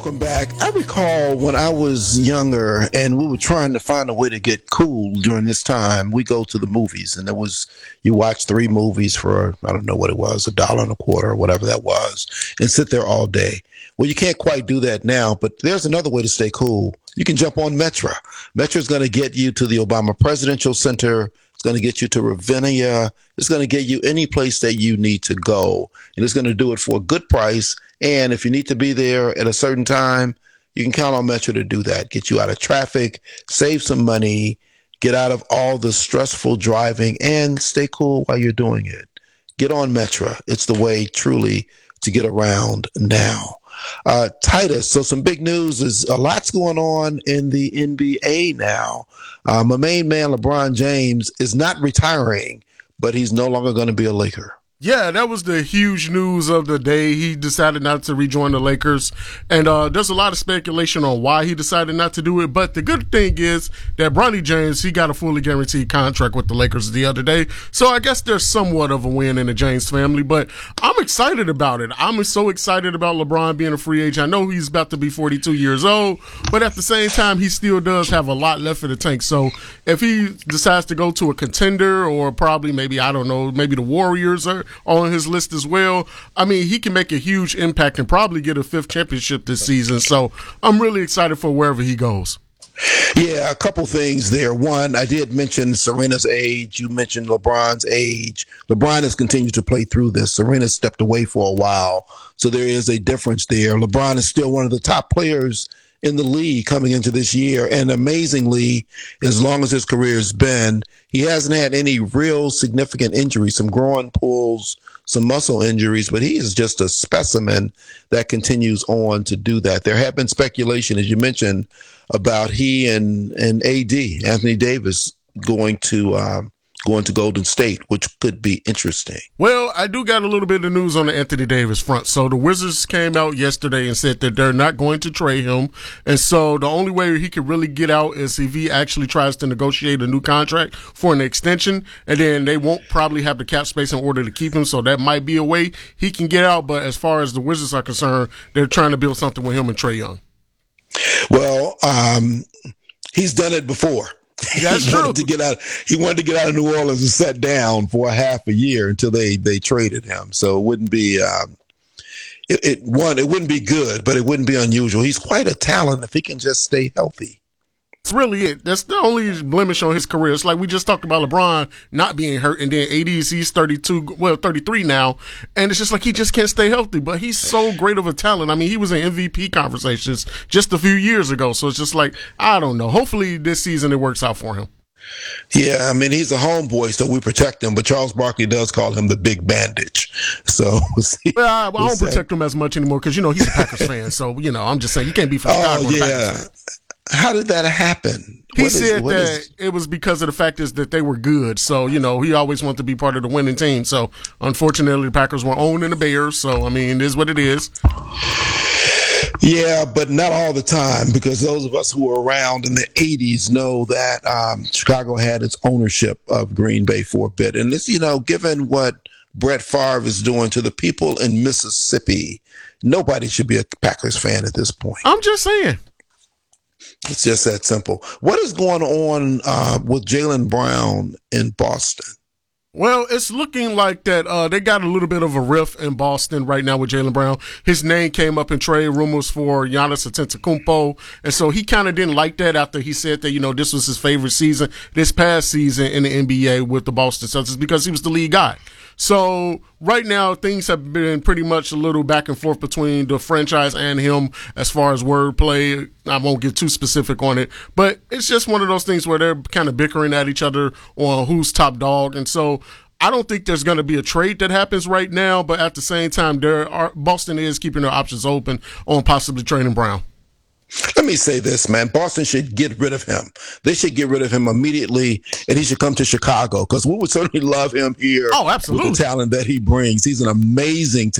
Welcome back. I recall when I was younger and we were trying to find a way to get cool during this time, we go to the movies and you watch 3 movies for, I don't know what it was, $1.25 or whatever that was, and sit there all day. Well, you can't quite do that now, but there's another way to stay cool. You can jump on Metra. Metra is going to get you to the Obama Presidential Center. It's going to get you to Ravinia. It's going to get you any place that you need to go. And it's going to do it for a good price. And if you need to be there at a certain time, you can count on Metra to do that. Get you out of traffic, save some money, get out of all the stressful driving, and stay cool while you're doing it. Get on Metra. It's the way truly to get around now. Titus, so some big news is a lot's going on in the NBA now. My main man, LeBron James, is not retiring, but he's no longer going to be a Laker. Yeah, that was the huge news of the day. He decided not to rejoin the Lakers. And there's a lot of speculation on why he decided not to do it. But the good thing is that Bronny James, he got a fully guaranteed contract with the Lakers the other day. So I guess there's somewhat of a win in the James family. But I'm excited about it. I'm so excited about LeBron being a free agent. I know he's about to be 42 years old. But at the same time, he still does have a lot left in the tank. So if he decides to go to a contender or probably maybe, I don't know, maybe the Warriors are on his list as well. I mean, he can make a huge impact and probably get a 5th championship this season. So I'm really excited for wherever he goes. Yeah, a couple things there. One, I did mention Serena's age. You mentioned LeBron's age. LeBron has continued to play through this. Serena stepped away for a while. So there is a difference there. LeBron is still one of the top players in the league coming into this year. And amazingly, as long as his career has been, he hasn't had any real significant injuries, some groin pulls, some muscle injuries, but he is just a specimen that continues on to do that. There have been speculation, as you mentioned, about he and AD, Anthony Davis, going to Golden State, which could be interesting. Well, I do got a little bit of news on the Anthony Davis front. So the Wizards came out yesterday and said that they're not going to trade him. And so the only way he could really get out is if he actually tries to negotiate a new contract for an extension. And then they won't probably have the cap space in order to keep him. So that might be a way he can get out. But as far as the Wizards are concerned, they're trying to build something with him and Trae Young. Well, he's done it before. That's he true. Wanted to get out of New Orleans and sat down for a half a year until they traded him. So it wouldn't be it wouldn't be good, but it wouldn't be unusual. He's quite a talent if he can just stay healthy. That's really it. That's the only blemish on his career. It's like we just talked about LeBron not being hurt, and then he's 33 now, and it's just like he just can't stay healthy. But he's so great of a talent. I mean, he was in MVP conversations just a few years ago. So it's just like, I don't know. Hopefully this season it works out for him. Yeah, I mean, he's a homeboy, so we protect him. But Charles Barkley does call him the big bandage. So we'll see. Well, I don't protect him as much anymore because, he's a Packers fan. So, I'm just saying you can't be for Chicago. Oh, yeah. How did that happen? He said that it was because of the fact is that they were good. So, he always wanted to be part of the winning team. So, unfortunately, the Packers were owning the Bears. So, I mean, it is what it is. Yeah, but not all the time, because those of us who were around in the 80s know that Chicago had its ownership of Green Bay for a bit. And it's, given what Brett Favre is doing to the people in Mississippi, nobody should be a Packers fan at this point. I'm just saying. It's just that simple. What is going on with Jaylen Brown in Boston? Well, it's looking like that they got a little bit of a rift in Boston right now with Jaylen Brown. His name came up in trade rumors for Giannis Antetokounmpo, and so he kind of didn't like that after he said that, this was his favorite season, this past season in the NBA with the Boston Celtics because he was the lead guy. So right now things have been pretty much a little back and forth between the franchise and him as far as wordplay. I won't get too specific on it, but it's just one of those things where they're kind of bickering at each other on who's top dog. And so I don't think there's going to be a trade that happens right now, but at the same time, Boston is keeping their options open on possibly trading Brown. Let me say this, man. Boston should get rid of him. They should get rid of him immediately, and he should come to Chicago because we would certainly love him here. Oh, absolutely. With the talent that he brings. He's an amazing